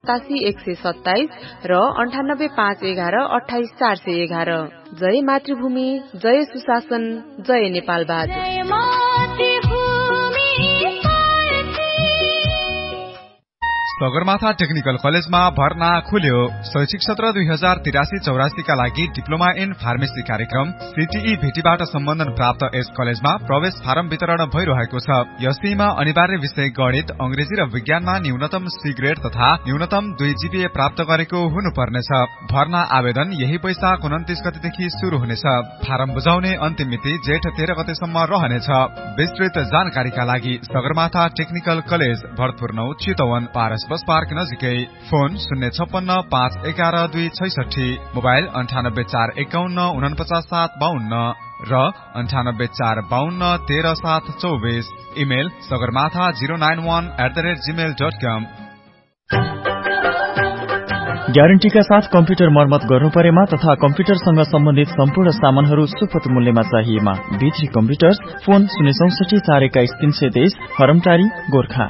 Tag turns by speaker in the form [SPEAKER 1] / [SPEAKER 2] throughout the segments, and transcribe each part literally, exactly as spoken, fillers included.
[SPEAKER 1] सतासी एक सय सत्ताइस र अन्ठानब्बे पाँच एघार अठाइस चार सय एघार। जय मातृभूमि, जय सुशासन, जय नेपालवाद।
[SPEAKER 2] सगरमाथा टेक्निकल कलेजमा भर्ना खुल्यो। शैक्षिक सत्र दुई हजार तिरासी चौरासी का लागि डिप्लोमा इन फार्मेसी कार्यक्रम सीटीई भेटीबाट सम्बन्धन प्राप्त यस कलेजमा प्रवेश फारम वितरण भइरहेको छ। यसैमा अनिवार्य विषय गणित, अंग्रेजी र विज्ञानमा न्यूनतम सी ग्रेड तथा न्यूनतम दुई जीपीए प्राप्त गरेको हुनुपर्नेछ। भर्ना आवेदन यही वैशाख उन्तीस गतेदेखि शुरू हुनेछ। फारम बुझाउने अन्तिम मिति जेठ तेह्र गतेसम्म रहनेछ। विस्तृत जानकारीका लागि सगरमाथा टेक्निकल कलेज, भरतपुर नौ, चितवन, पारस बस पार्क नजिकै। फोन शून्य छप्पन्न पाँच एघार दुई छैसठी, मोबाइल अन्ठानब्बे चार एकाउन्न उनपचास सात बाहन्न र अन्ठानब्बे चार बाहन्न तेह्र सात चौबिस। Email Sagarmatha zero nine one at the rate Gmail dot कम।
[SPEAKER 3] ग्यारेन्टीका साथ कम्प्युटर मर्मत गर्नु परेमा तथा कम्प्युटरसँग सम्बन्धित सम्पूर्ण सामानहरू सुपथ मूल्यमा चाहिएमा बिथ्री कम्प्युटर्स, फोन शून्य चौसठी चार एक्काइस तीन सय तेइस, हरमटारी, गोर्खा।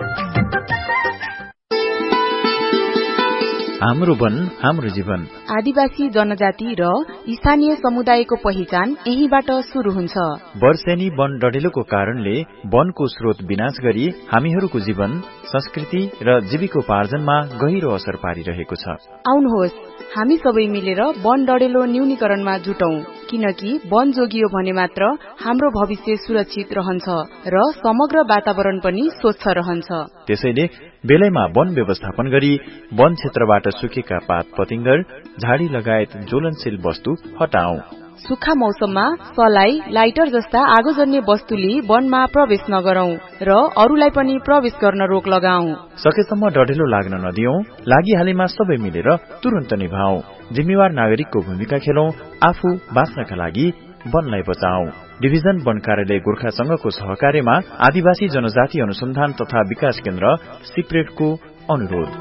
[SPEAKER 3] हाम्रो वन हाम्रो जीवन।
[SPEAKER 1] आदिवासी जनजाति र स्थानीय समुदायको पहिचान यहीबाट शुरू हुन्छ।
[SPEAKER 3] वर्षेनी वन डढेलोको कारणले वनको स्रोत विनाश गरी हामीहरूको जीवन, संस्कृति र जीविकोपार्जनमा गहिरो असर पारिरहेको छ।
[SPEAKER 1] आउनुहोस् हामी सबै मिलेर वन डढेलो न्यूनीकरणमा जुटौं, किनकि वन जोगियो भने मात्र हाम्रो भविष्य सुरक्षित रहन्छ र समग्र वातावरण पनि स्वच्छ रहन्छ।
[SPEAKER 3] त्यसैले बेलैमा वन व्यवस्थापन गरी वन क्षेत्रबाट सुकेका पात पतिंगर, झाडी लगायत ज्वलनशील वस्तु हटाऊ।
[SPEAKER 1] सुक्खा मौसममा सलाई, लाइटर जस्ता आगोजन्य वस्तुले वनमा प्रवेश नगरौं र अरूलाई पनि प्रवेश गर्न रोक लगाऊ।
[SPEAKER 3] सकेसम्म डढेलो लाग्न नदियौं। लागिहालेमा सबै मिलेर तुरन्त निभाऊ। जिम्मेवार नागरिकको भूमिका खेलौं। आफू बाँच्नका लागि वनलाई बचाऊ। डिभिजन वन कार्यालय गोर्खासँगको सहकार्यमा आदिवासी जनजाति अनुसन्धान तथा विकास केन्द्र सिप्रेटको अनुरोध।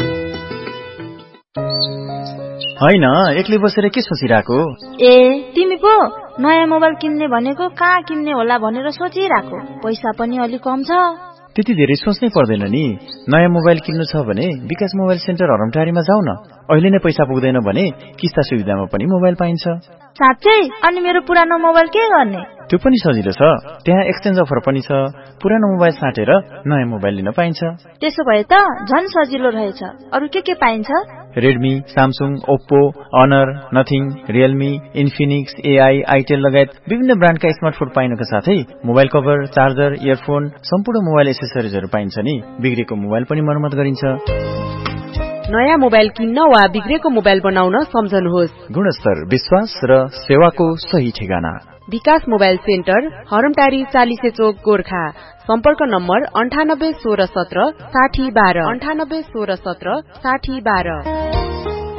[SPEAKER 3] हैन, एक्लै बसेर के सोचिरहेको?
[SPEAKER 4] ए तिमी पो नयाँ मोबाइल किन्ने भनेको कहाँ किन्ने होला भनेर सोचिरहेको। पैसा पनि अलि कम छ।
[SPEAKER 3] त्यति धेरै सोच्नै पर्दैन नि। नयाँ मोबाइल किन्नु छ भने विकास मोबाइल सेन्टर हरमटारीमा जाऊ न। अहिले नै पैसा पुग्दैन भने किस्ता सुविधामा पनि मोबाइल पाइन्छ।
[SPEAKER 4] साँच्चै? अनि मेरो पुरानो मोबाइल के गर्ने?
[SPEAKER 3] त्यो पनि सजिलो छ। त्यहाँ एक्सचेन्ज अफर पनि छ। पुरानो मोबाइल साटेर नयाँ मोबाइल लिन पाइन्छ।
[SPEAKER 4] त्यसो भए त झन् सजिलो रहेछ। अरु के के पाइन्छ?
[SPEAKER 3] Redmi, Samsung, Oppo, honour, nothing, Realme, Infinix, AI, Itel लगायत विभिन्न ब्रान्डका स्मार्टफोन पाइनुका साथै मोबाइल कभर, चार्जर, इयरफोन, सम्पूर्ण मोबाइल एसेसरिजहरू पाइन्छ नि। बिग्रेको मोबाइल पनि मर्मत गरिन्छ।
[SPEAKER 1] नयाँ मोबाइल किन्न वा बिग्रेको मोबाइल बनाउन सम्झनुहोस्।
[SPEAKER 3] गुणस्तर, विश्वास र सेवाको सही ठेगाना।
[SPEAKER 1] विकास मोबाइल सेन्टर, हरमटारी, चालिसे चोक, गोर्खा। सम्पर्क नम्बर अन्ठानब्बे सोह्र सत्र साठी बाह्र अन्ठानब्बे सोह्र सत्र साठी बाह्र।